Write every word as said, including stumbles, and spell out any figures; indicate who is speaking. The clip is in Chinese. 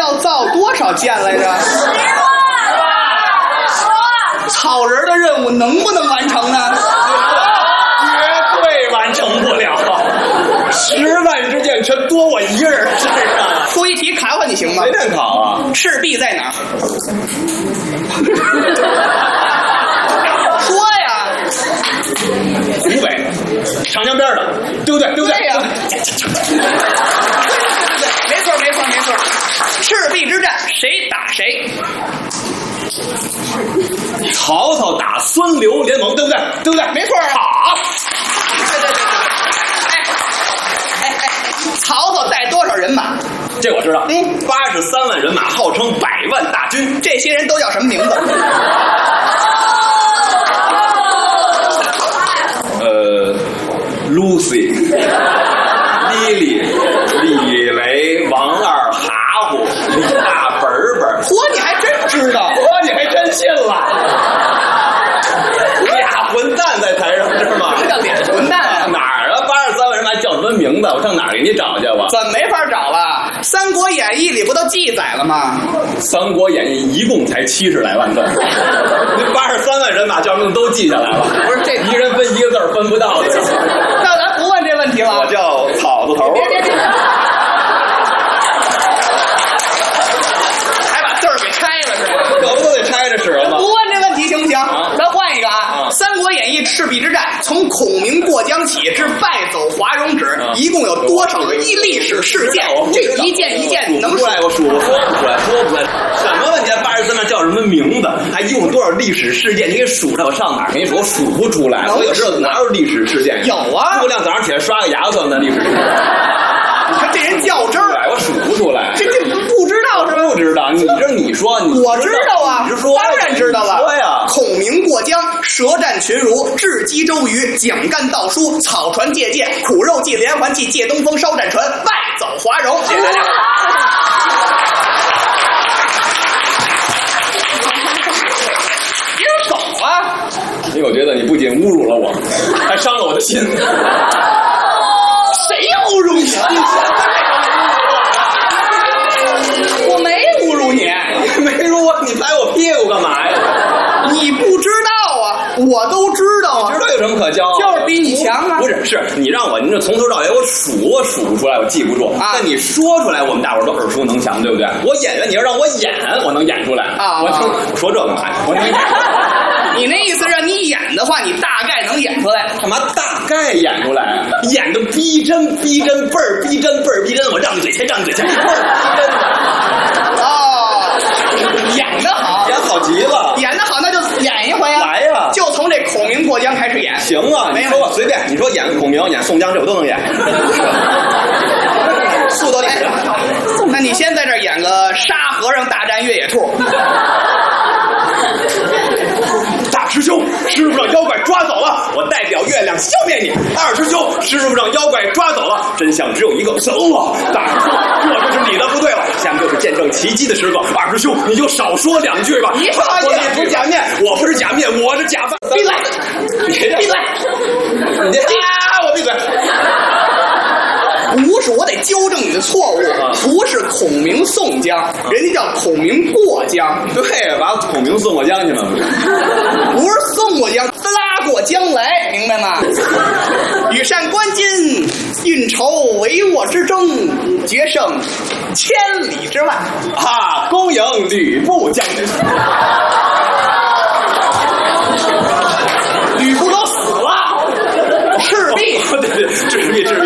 Speaker 1: 要造多少箭来着？
Speaker 2: 十万！
Speaker 1: 草人的任务能不能完成呢？
Speaker 3: 绝对完成不了，十万支箭全多我一人身上。
Speaker 1: 出一题考考你行吗？
Speaker 3: 随便考啊！
Speaker 1: 赤壁在哪儿？说呀！
Speaker 3: 湖北，长江边的，对不对？对不对？
Speaker 1: 对呀、啊。对对对对，没错没错没错。赤壁之战谁打谁？
Speaker 3: 曹操打孙刘联盟，对不对？对不对？
Speaker 1: 没错。好。对对对对。哎哎哎，曹操带多少人马？
Speaker 3: 这我知道。
Speaker 1: 嗯，
Speaker 3: 八十三万人马，号称百万大军。
Speaker 1: 这些人都叫什么名字？
Speaker 3: 呃 ，Lucy、莉莉、李雷、王二、哈虎、李大本本。
Speaker 1: 嚯，你还真知道？
Speaker 3: 嚯，你还真信了？俩混蛋在台上是吗？
Speaker 1: 这叫俩混蛋啊！
Speaker 3: 哪儿啊？八十三万人马叫什么名字？我上哪儿给你找去吧？
Speaker 1: 怎么没法找了？《三国演义》里不都记载了吗？
Speaker 3: 《三国演义》一共才七十来万字，那八十三万人马叫名都记下来了。
Speaker 1: 不是这
Speaker 3: 一个人分一个字分不到的。
Speaker 1: 那咱不问这问题了。
Speaker 3: 我叫草字头。
Speaker 1: 别别别！还把字儿给拆了是吧？
Speaker 3: 可不都得拆着使了吗？
Speaker 1: 不问这问题行不行？
Speaker 3: 啊、
Speaker 1: 咱换一个啊！
Speaker 3: 啊
Speaker 1: 《三国演义》赤壁之战，从孔明过江起至败走华容止，啊、一共有多少个历史事件？这一件一件能
Speaker 3: 数出来？我数我说不出来，说不出来。什么问题？八十三万叫什么名字？还一共多少历史事件？你给数出来，我上哪儿给你数？我数不出来。我有知道哪有历史事件？
Speaker 1: 有啊！
Speaker 3: 诸葛亮早上起来刷个牙算的历史事件。
Speaker 1: 你看这人较真儿，
Speaker 3: 我数不出来。
Speaker 1: 这这不知道是吧？
Speaker 3: 不知道，你这你说，你
Speaker 1: 我知道啊，
Speaker 3: 你说，
Speaker 1: 当然知道了。
Speaker 3: 说呀，
Speaker 1: 孔明过江，舌战群儒，智击周瑜，蒋干盗书，草船借箭，苦肉计连环计，借东风烧战船，败走华容。谢谢大家。别走啊！
Speaker 3: 因为我觉得你不仅侮辱了我，还伤了我的心。
Speaker 1: 谁侮辱你了？我没侮辱你，
Speaker 3: 没辱我，你拍我屁股干嘛呀？
Speaker 1: 你不知道啊，我都知道啊。
Speaker 3: 知道有什么可骄傲？
Speaker 1: 就是比你强啊！
Speaker 3: 不是，是你让我，你这从头到尾我数，我数不出来，我记不住。啊，但你说出来，我们大伙儿都耳熟能详，对不对？我演员，你要让我演，我能演出来啊！我听我说这干嘛呀？我能演。
Speaker 1: 你那意思让你演的话，你大概能演出来？
Speaker 3: 干嘛大概演出来？演的逼真逼真，倍儿逼真倍儿逼真！我让嘴去，让嘴去，倍儿逼真的。
Speaker 1: 哦，演得好，
Speaker 3: 演好极了，
Speaker 1: 演得好，那就演一回啊！
Speaker 3: 来呀，
Speaker 1: 就从这孔明过江开始演。
Speaker 3: 行啊，你说吧，随便，你说演孔明、演宋江，这我都能演。
Speaker 1: 速度点。那你先在这儿演个沙和尚大战越野兔。
Speaker 3: 大师兄，师傅让妖怪抓走了，我代表月亮消灭你。二师兄，师傅让妖怪抓走了，真相只有一个，走啊！大师兄，这就是你的不对了，下面就是见证奇迹的时刻。二师兄，你就少说两句吧。
Speaker 1: 你少
Speaker 3: 我不是假面，我不是假面，我是假发。
Speaker 1: 闭嘴！
Speaker 3: 你
Speaker 1: 闭嘴！
Speaker 3: 你这啊！我闭嘴！
Speaker 1: 不是，我得纠正你的错误，不是孔明宋江，人家叫孔明过江。
Speaker 3: 对，把孔明送过江去了。
Speaker 1: 不是送过江，拉过江来，明白吗？羽扇纶巾，运筹帷幄之中，决胜千里之外。
Speaker 3: 啊，恭迎吕布将军。
Speaker 1: 吕布都死了，赤壁，
Speaker 3: 对对，赤壁，赤壁。